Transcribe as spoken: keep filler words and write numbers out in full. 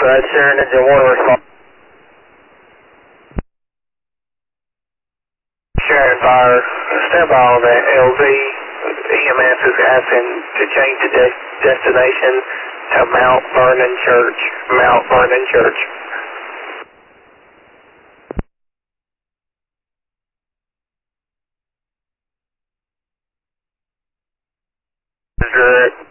Red Sharon Engine one response. Sharon Fire, stand by on that L V. E M S is asking to change the de destination to Mount Vernon Church. Mount Vernon Church. Direct.